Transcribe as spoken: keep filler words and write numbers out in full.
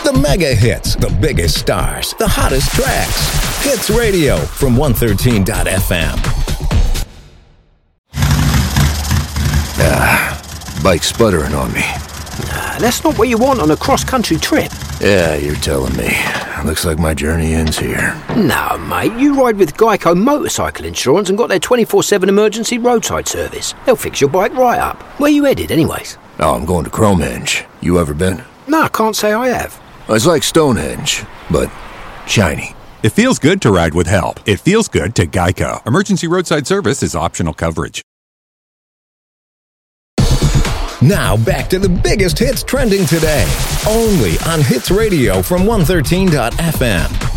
The mega hits, the biggest stars, the hottest tracks. Hits Radio from one thirteen dot f m. Ah, bike's sputtering on me. Nah, that's not what you want on a cross-country trip. Yeah, you're telling me. Looks like my journey ends here. No, mate, you ride with Geico Motorcycle Insurance and got their twenty-four seven emergency roadside service. They'll fix your bike right up. Where you headed, anyways? Oh, I'm going to Cromehenge. You ever been? No, I can't say I have. It's like Stonehenge, but shiny. It feels good to ride with help. It feels good to Geico. Emergency roadside service is optional coverage. Now back to the biggest hits trending today, only on Hits Radio from one thirteen dot f m.